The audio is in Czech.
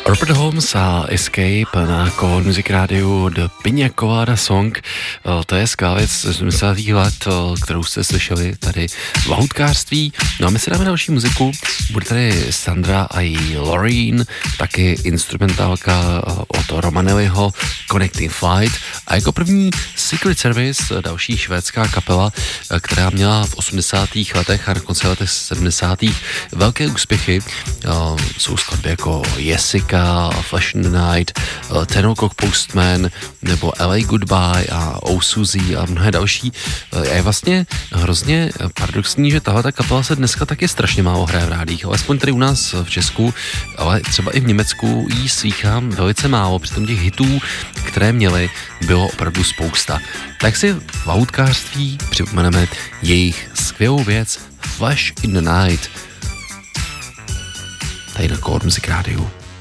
Robert Holmes a Escape na Core Music Rádiu The Piña Colada Song. To je skvělá věc z 70. let, kterou jste slyšeli tady v lahůdkářství. No a my si dáme další muziku. Bude tady Sandra a Loreen, taky instrumentálka od Romanelliho Connecting Flight. A jako první Secret Service, další švédská kapela, která měla v 80. letech a na konci letech 70. velké úspěchy. Jsou skladby jako Jessica, Flash in the Night, Ten O'Clock Postman nebo LA Goodbye a Oh Suzy a mnohé další. Je vlastně hrozně paradoxní, že tahle ta kapela se dneska taky strašně málo hraje v rádích, alespoň tady u nás v Česku, ale třeba i v Německu jí slýchám velice málo, přitom těch hitů, které měly, bylo opravdu spousta. Tak si v lahůdkářství připomeneme jejich skvělou věc Flash in the Night tady na Core Music Rádiu.